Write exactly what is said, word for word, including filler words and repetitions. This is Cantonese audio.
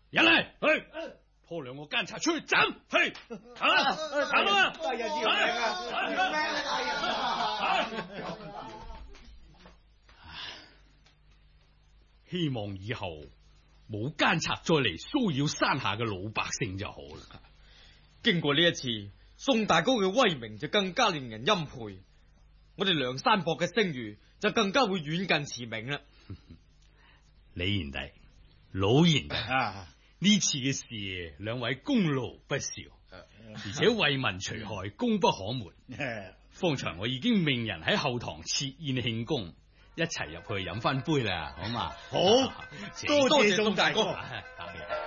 人嚟，去拖兩個奸賊出去斬，去行啦，行啦， 大人饒命啊！饒命啊！大人， 希望以後冇奸賊再嚟騷擾山下嘅老百姓就好啦。 經過呢一次，宋大哥嘅威名就更加令人欽佩，我哋梁山泊嘅聲譽就更加會遠近馳名啦。 李賢弟、老賢弟， 啊， 呢次嘅事，兩位功勞不少，而且為民除害，功不可沒。方才我已經命人喺後堂設宴慶功，一齊入去飲翻杯啦，好嘛？ 好，多謝宋大哥。